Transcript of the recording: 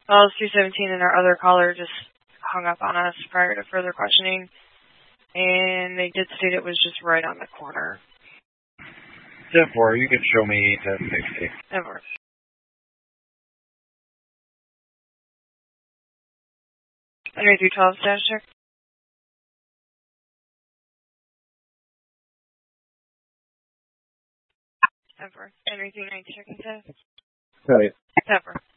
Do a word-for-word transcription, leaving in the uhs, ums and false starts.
Calls two seventeen and our other caller just hung up on us prior to further questioning. And they did state it was just right on the corner. ten four, you can show me ten sixty. ten four. Henry three twelve status check. ten four. Henry three nine checking status. Got it. ten four.